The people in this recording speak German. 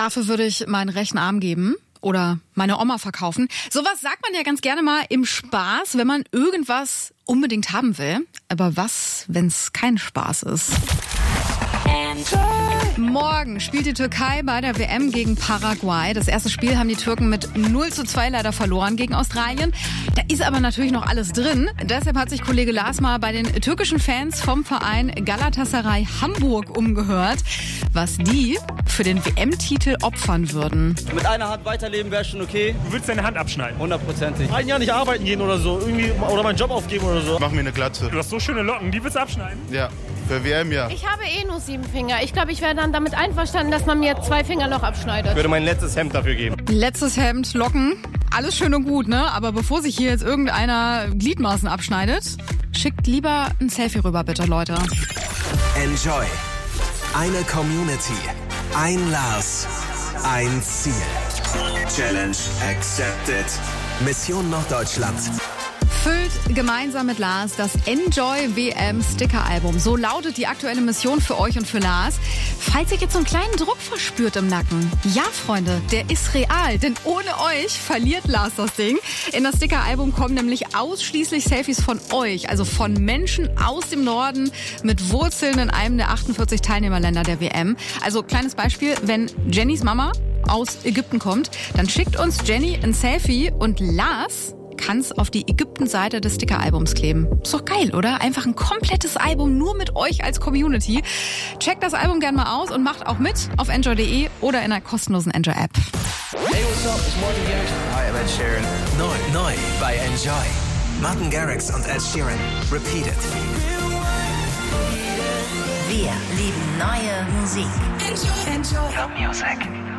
Dafür würde ich meinen rechten Arm geben oder meine Oma verkaufen. Sowas sagt man ja ganz gerne mal im Spaß, wenn man irgendwas unbedingt haben will. Aber was, wenn es kein Spaß ist? Morgen spielt die Türkei bei der WM gegen Paraguay. Das erste Spiel haben die Türken mit 0:2 leider verloren gegen Australien. Da ist aber natürlich noch alles drin. Deshalb hat sich Kollege Lars mal bei den türkischen Fans vom Verein Galatasaray Hamburg umgehört, was die für den WM-Titel opfern würden. Mit einer Hand weiterleben wäre schon okay. Du willst deine Hand abschneiden? 100%. Ein Jahr nicht arbeiten gehen oder so, irgendwie, oder meinen Job aufgeben oder so. Mach mir eine Glatze. Du hast so schöne Locken, die willst du abschneiden? Ja, für WM ja. Ich habe nur 7 Finger. Ich glaube, ich wäre dann damit einverstanden, dass man mir 2 Finger noch abschneidet. Ich würde mein letztes Hemd dafür geben. Letztes Hemd, Locken, alles schön und gut, ne? Aber bevor sich hier jetzt irgendeiner Gliedmaßen abschneidet, schickt lieber ein Selfie rüber, bitte, Leute. Enjoy. Eine Community. Ein Lars. Ein Ziel. Challenge accepted. Mission Norddeutschland. Füllt gemeinsam mit Lars das Enjoy WM Sticker-Album. So lautet die aktuelle Mission für euch und für Lars. Falls ihr jetzt so einen kleinen Druck verspürt im Nacken. Ja, Freunde, der ist real. Denn ohne euch verliert Lars das Ding. In das Sticker-Album kommen nämlich ausschließlich Selfies von euch. Also von Menschen aus dem Norden mit Wurzeln in einem der 48 Teilnehmerländer der WM. Also kleines Beispiel, wenn Jennys Mama aus Ägypten kommt, dann schickt uns Jenny ein Selfie und Lars kann es auf die Ägypten-Seite des Sticker-Albums kleben. Ist doch geil, oder? Einfach ein komplettes Album nur mit euch als Community. Checkt das Album gerne mal aus und macht auch mit auf enjoy.de oder in der kostenlosen Enjoy-App. Hey, what's up? It's Martin Garrix. Hi, I'm Ed Sheeran. Neu bei Enjoy. Martin Garrix und Ed Sheeran. Repeat it. Wir lieben neue Musik. Enjoy. The music.